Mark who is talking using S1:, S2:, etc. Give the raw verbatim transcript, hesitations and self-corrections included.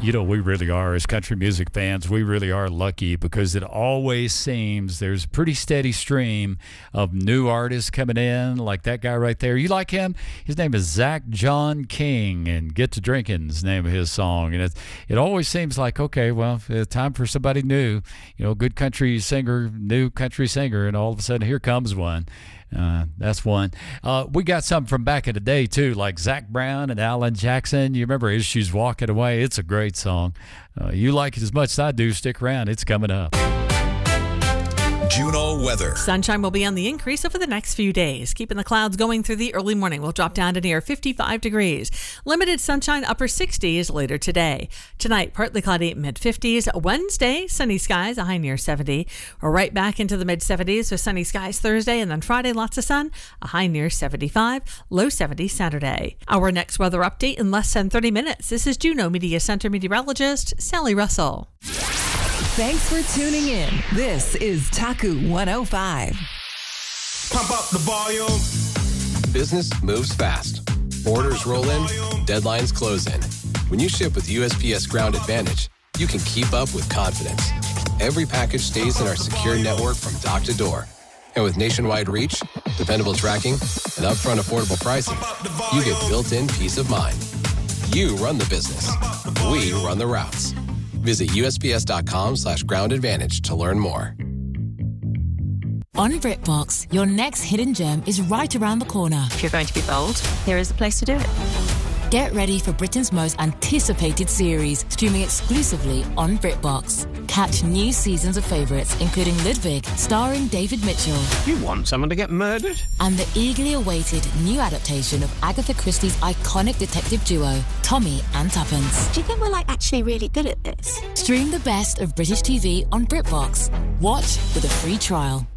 S1: You know, we really are, as country music fans, we really are lucky because it always seems there's a pretty steady stream of new artists coming in, like that guy right there. You like him? His name is Zach John King, and Get to Drinking's the name of his song. And it, it always seems like, okay, well, it's time for somebody new, you know, good country singer, new country singer, and all of a sudden here comes one. Uh, that's one. Uh, we got some from back in the day, too, like Zach Brown and Alan Jackson. You remember As She's Walking Away? It's a great song. Uh, you like it as much as I do. Stick around. It's coming up.
S2: Juneau weather.
S3: Sunshine will be on the increase over the next few days. Keeping the clouds going through the early morning. We'll drop down to near fifty-five degrees. Limited sunshine, upper sixties later today. Tonight, partly cloudy, mid fifties. Wednesday, sunny skies, a high near seventy. We're right back into the mid seventies with sunny skies Thursday, and then Friday, lots of sun, a high near seventy-five, low seventy Saturday. Our next weather update in less than thirty minutes. This is Juneau Media Center meteorologist Sally Russell.
S4: Thanks for tuning in. This is Taku one oh five.
S5: Pump up the volume.
S6: Business moves fast. Orders roll in, deadlines close in. When you ship with U S P S Ground Advantage, you can keep up with confidence. Every package stays in our secure network from dock to door. And with nationwide reach, dependable tracking, and upfront affordable pricing, you get built-in peace of mind. You run the business. We run the routes. Visit usps.com slash ground advantage to learn more.
S7: On BritBox, your next hidden gem is right around the corner.
S8: If you're going to be bold, here is the place to do it.
S7: Get ready for Britain's most anticipated series, streaming exclusively on BritBox. Catch new seasons of favourites, including Ludwig, starring David Mitchell.
S9: You want someone to get murdered?
S7: And the eagerly awaited new adaptation of Agatha Christie's iconic detective duo, Tommy and Tuppence.
S8: Do you think we're like actually really good at this?
S7: Stream the best of British T V on BritBox. Watch with a free trial.